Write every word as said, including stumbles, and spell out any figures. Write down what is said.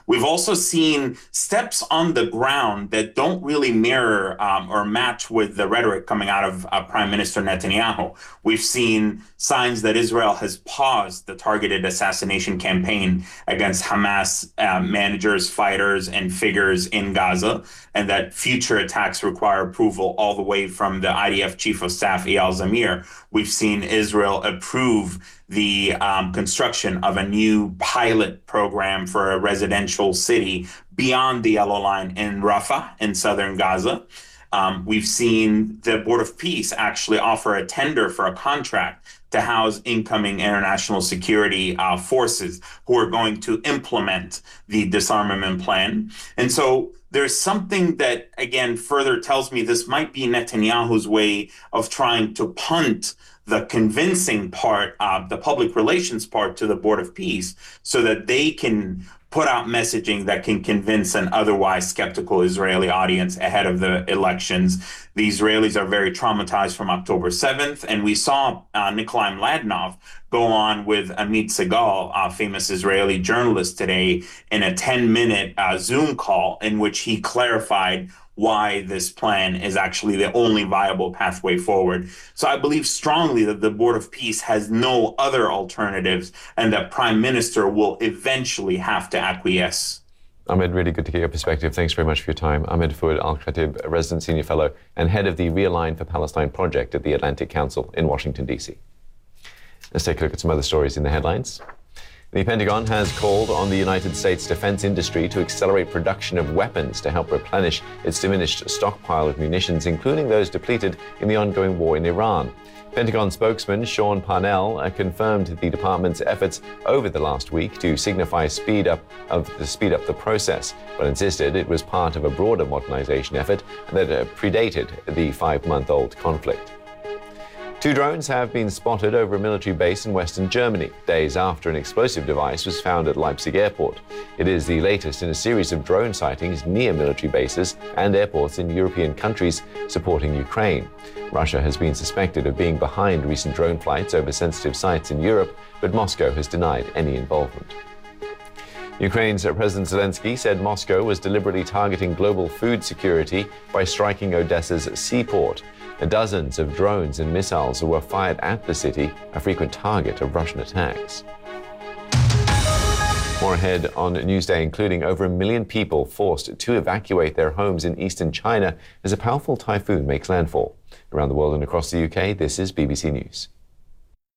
We've also seen steps on the ground that don't really mirror um, or match with the rhetoric coming out of uh, Prime Minister Netanyahu. We've seen signs that Israel has paused the targeted assassination campaign against Hamas uh, managers, fighters, and figures in Gaza, and that future attacks require approval all the way from the I D F Chief of Staff, Eyal Zamir. We've seen Israel approve the um, construction of a new pilot program for a residential city beyond the yellow line in Rafah in southern Gaza. Um, we've seen the Board of Peace actually offer a tender for a contract to house incoming international security uh, forces who are going to implement the disarmament plan. And so there's something that, again, further tells me this might be Netanyahu's way of trying to punt the convincing part, uh, the public relations part to the Board of Peace so that they can put out messaging that can convince an otherwise skeptical Israeli audience ahead of the elections. The Israelis are very traumatized from October seventh, and we saw uh, Nikolai Mladinov go on with Amit Segal, a famous Israeli journalist today, in a ten-minute uh, Zoom call in which he clarified why this plan is actually the only viable pathway forward. So I believe strongly that the Board of Peace has no other alternatives and that Prime Minister will eventually have to acquiesce. Ahmed, really good to hear your perspective. Thanks very much for your time. Ahmed Fouad Al-Khatib, a resident senior fellow and head of the Realign for Palestine project at the Atlantic Council in Washington, D C. Let's take a look at some other stories in the headlines. The Pentagon has called on the United States defense industry to accelerate production of weapons to help replenish its diminished stockpile of munitions, including those depleted in the ongoing war in Iran. Pentagon spokesman Sean Parnell uh, confirmed the department's efforts over the last week to signify speed up of the speed up the process, but insisted it was part of a broader modernization effort that uh, predated the five-month-old conflict. Two drones have been spotted over a military base in western Germany, days after an explosive device was found at Leipzig airport. It is the latest in a series of drone sightings near military bases and airports in European countries supporting Ukraine. Russia has been suspected of being behind recent drone flights over sensitive sites in Europe, but Moscow has denied any involvement. Ukraine's President Zelensky said Moscow was deliberately targeting global food security by striking Odessa's seaport. Dozens of drones and missiles were fired at the city, a frequent target of Russian attacks. More ahead on Newsday, including over a million people forced to evacuate their homes in eastern China as a powerful typhoon makes landfall. Around the world and across the U K, this is B B C News.